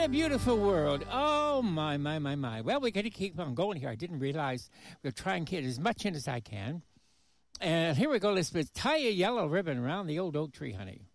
a beautiful world. Oh, my, my, my, my. Well, we're going to keep on going here. I didn't realize we'll try and get as much in as I can. And here we go, Elizabeth. Tie a yellow ribbon around the old oak tree, honey.